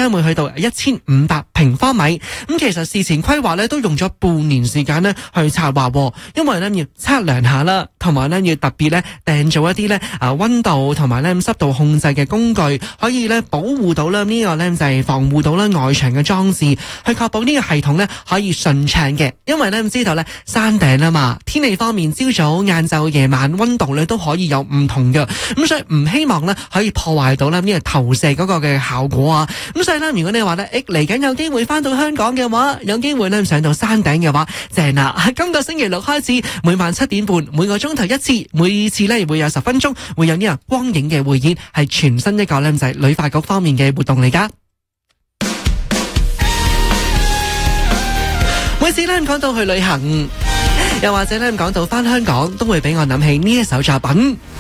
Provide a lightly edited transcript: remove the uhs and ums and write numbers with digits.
將會去到1500平方米。咁其實事前規劃咧都用咗半年時間咧去策劃，因為咧要測量下啦，同埋咧要特別咧訂做一啲咧溫度同埋咧濕度控制嘅工具，可以咧保護到啦呢個咧就係防護到啦外牆嘅裝置，去確保呢個系統咧可以順暢嘅。因為咧知道咧山頂啊嘛，天氣方面朝早、晏晝、夜晚溫度咧都可以有唔同嘅，咁所以唔希望咧可以破壞到咧呢個投射嗰個嘅效果啊。咁所以咧如果你話咧嚟緊有機會翻到香港嘅話，有機會咧上到山頂嘅話，正啦！今個星期六開始，每晚7點半，每個鐘頭一次，每次咧會有10分鐘，會有呢個光影嘅匯演，係全新一個咧就係旅發局方面嘅活動嚟噶。每次咧講到去旅行，又或者咧講到翻香港，都會俾我諗起呢一首作品。